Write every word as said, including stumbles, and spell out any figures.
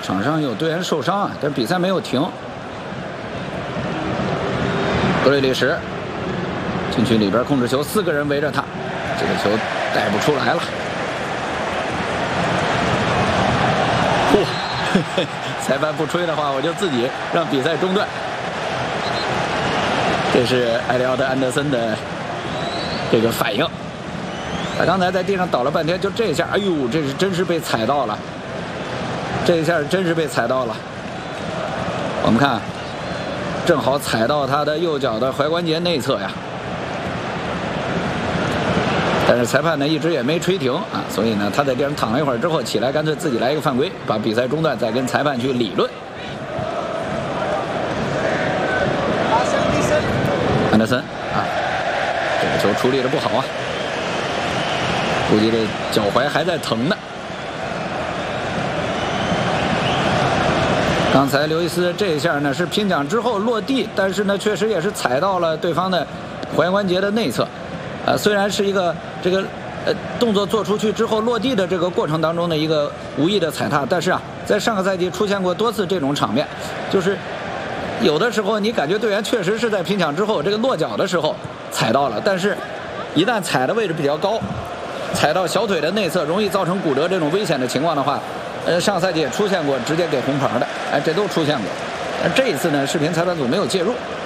场上有队员受伤啊，但比赛没有停。格雷利什禁区里边控制球，四个人围着他，这个球带不出来了。嚯！裁判不吹的话，我就自己让比赛中断。这是埃利奥德·安德森的这个反应。他刚才在地上倒了半天，就这一下，哎呦，这是真是被踩到了。这一下真是被踩到了。我们看，正好踩到他的右脚的踝关节内侧呀。但是裁判呢一直也没吹停啊，所以呢他在地上躺了一会儿之后起来，干脆自己来一个犯规，把比赛中断，再跟裁判去理论。安德森啊，这个球处理的不好啊，估计这脚踝还在疼呢。刚才刘易斯这一下呢是拼抢之后落地，但是呢确实也是踩到了对方的踝关节的内侧。呃，虽然是一个这个呃动作做出去之后落地的这个过程当中的一个无意的踩踏，但是啊，在上个赛季出现过多次这种场面，就是有的时候你感觉队员确实是在拼抢之后这个落脚的时候踩到了，但是一旦踩的位置比较高，踩到小腿的内侧，容易造成骨折这种危险的情况的话，呃，上赛季也出现过直接给红牌的，哎，这都出现过。而这一次呢，视频裁判组没有介入。